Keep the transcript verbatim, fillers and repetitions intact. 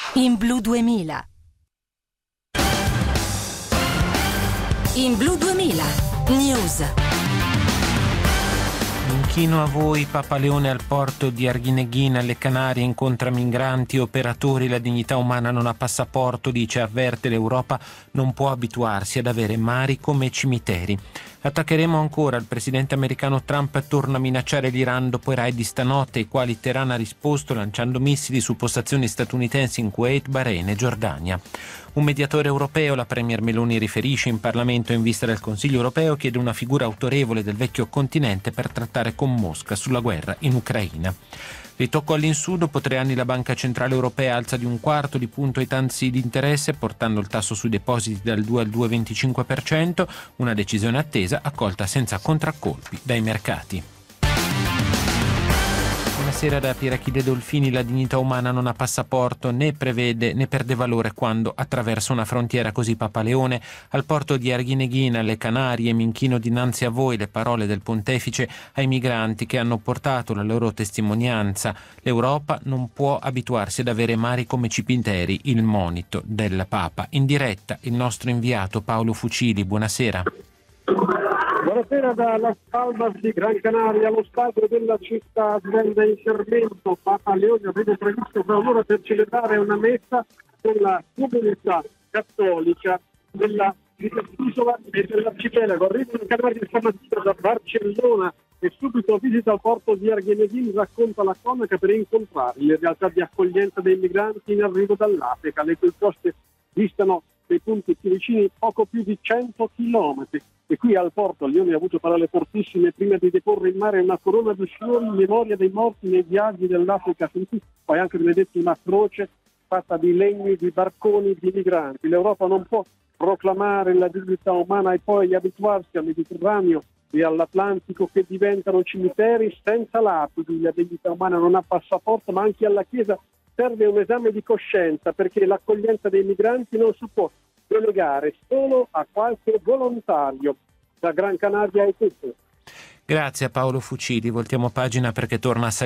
In Blu duemila. In Blu duemila News. Inchino a voi, Papa Leone al porto di Arguineguín alle Canarie, incontra migranti e operatori, la dignità umana non ha passaporto, dice, avverte l'Europa non può abituarsi ad avere mari come cimiteri. Attaccheremo ancora, il presidente americano Trump torna a minacciare l'Iran dopo i raid di stanotte, ai quali Teheran ha risposto lanciando missili su postazioni statunitensi in Kuwait, Bahrain e Giordania. Un mediatore europeo, la premier Meloni riferisce in Parlamento in vista del Consiglio europeo, chiede una figura autorevole del vecchio continente per trattare con Mosca sulla guerra in Ucraina. Ritocco all'insù, dopo tre anni la Banca Centrale Europea alza di un quarto di punto i tassi di interesse, portando il tasso sui depositi dal due al due virgola venticinque per cento, una decisione attesa, accolta senza contraccolpi dai mercati. Buonasera da Pierachide Dolfini. La dignità umana non ha passaporto, né prevede né perde valore quando attraversa una frontiera, così Papa Leone. Al porto di Arguineguín alle Canarie mi inchino dinanzi a voi, le parole del pontefice ai migranti che hanno portato la loro testimonianza. L'Europa non può abituarsi ad avere mari come cipinteri, il monito del Papa. In diretta il nostro inviato Paolo Fucili, buonasera. Buonasera da Las Palmas di Gran Canaria, allo stadio della città sveglia intervento. Papa Leone aveva previsto per un'ora per celebrare una messa con la comunità cattolica della isola e dell'arcipelago. Arriva in Canaria stamattina da Barcellona e subito visita al porto di Arguineguín, racconta la cronaca per incontrare le realtà di accoglienza dei migranti in arrivo dall'Africa, le cui coste distano dei punti più vicini poco più di cento chilometri. E qui al porto Leone ha avuto parole fortissime prima di deporre in mare una corona di fiori in memoria dei morti nei viaggi dell'Africa fin qui, poi anche benedetto una croce fatta di legni, di barconi, di migranti. L'Europa non può proclamare la dignità umana e poi abituarsi al Mediterraneo e all'Atlantico che diventano cimiteri senza lapidi. La dignità umana non ha passaporto, ma anche alla Chiesa serve un esame di coscienza, perché l'accoglienza dei migranti non si può delegare solo a qualche volontario. Da Gran Canaria è tutto. Grazie a Paolo Fucili. Voltiamo pagina perché torna a salire